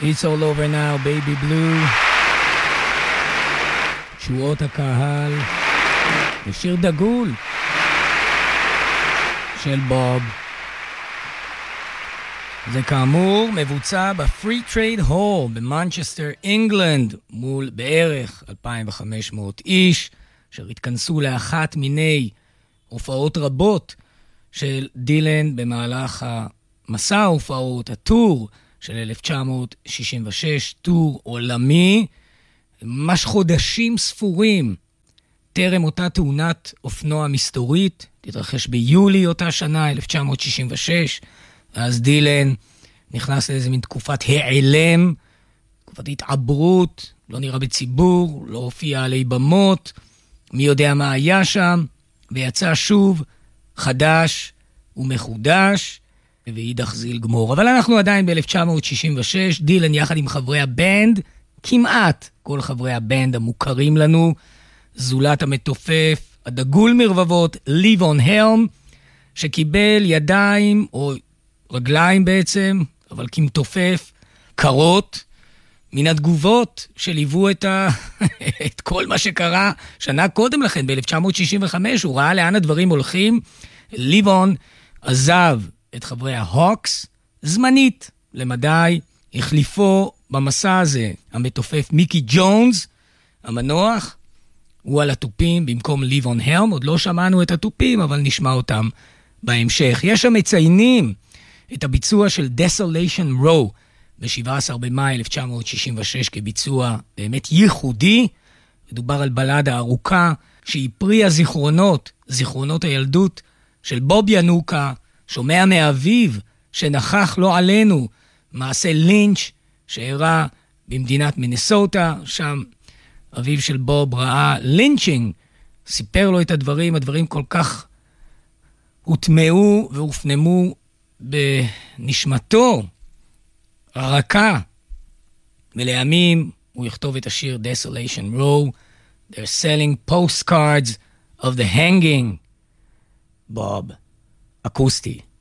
It's all over now, baby blue. תשואות הקהל. ושיר דגול של בוב. זה כאמור מבוצע בפרי טרייד הול במנצ'סטר, אינגלנד, מול בערך 2,500 איש, אשר התכנסו לאחת מיני הופעות רבות של דילן במהלך המסע ההופעות, הטור של 1966, טור עולמי, ממש חודשים ספורים, טרם אותה תאונת אופנוע מסתורית, תתרחש ביולי אותה שנה, 1966, אז דילן נכנס לאיזה מין תקופת העלם, תקופת התעברות, לא נראה בציבור, לא הופיע עלי במות, מי יודע מה היה שם, ויצא שוב חדש ומחודש, ואידך זיל גמור. אבל אנחנו עדיין ב-1966, דילן יחד עם חברי הבנד, כמעט כל חברי הבנד המוכרים לנו, זולת המתופף, הדגול מרבבות, ליבון הלם, שקיבל ידיים, או רגליים בעצם, אבל כמתופף, קרות, מן התגובות שליוו את כל מה שקרה שנה קודם לכן, ב-1965, הוא ראה לאן הדברים הולכים, ליבון עזב את חברי ההוקס, זמנית למדי, החליפו במסע הזה המתופף מיקי ג'ונס, המנוח, הוא על הטופים במקום ליבון הלם, עוד לא שמענו את הטופים, אבל נשמע אותם בהמשך. יש שם מציינים את הביצוע של Desolation Row ב-17 במאי 1966 כביצוע באמת ייחודי. מדובר על בלדה ארוכה שהיא פרי זיכרונות הילדות של בוב ינוקה, שומע מאביו שנכח לא עלינו מעשה לינץ' שאירע במדינת מינסוטה, שם אביו של בוב ראה לינצ'ינג, סיפר לו את הדברים כל כך הוטמעו והופנמו בנשמתו הרכה, ולימים הוא יכתוב את השיר Desolation Row, They're selling postcards of the hanging, בוב, אקוסטי.